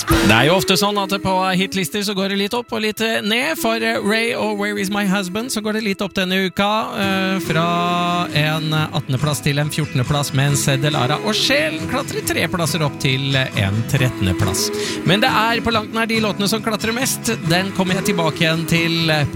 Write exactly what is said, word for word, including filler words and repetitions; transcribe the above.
Det er jo ofte sånn at på hitlister så går det litt opp og litt ned. For Ray og Where Is My Husband så går det litt opp denne uka, fra en attende plass til en fjortende plass, mens Delara og Sjelen klatrer tre plasser opp til en trettende plass. Men det er på langt nær de låtene som klatrer mest. Den kommer jeg tilbake igjen til